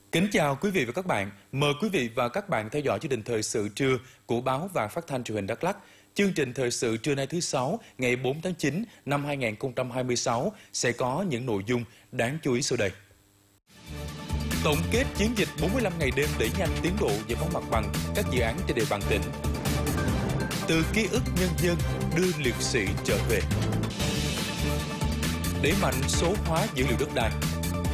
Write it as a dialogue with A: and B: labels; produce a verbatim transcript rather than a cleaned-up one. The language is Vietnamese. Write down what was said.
A: Kính chào quý vị và các bạn. Mời quý vị và các bạn theo dõi chương trình thời sự trưa của báo và phát thanh truyền hình Đắk Lắk. Chương trình thời sự trưa nay thứ sáu, ngày bốn tháng chín năm hai nghìn không trăm hai mươi sáu sẽ có những nội dung đáng chú ý sau đây. Tổng kết chiến dịch bốn mươi lăm ngày đêm đẩy nhanh tiến độ giải phóng mặt bằng các dự án trên địa bàn tỉnh. Từ ký ức nhân dân đưa liệt sĩ trở về. Đẩy mạnh số hóa dữ liệu đất đai,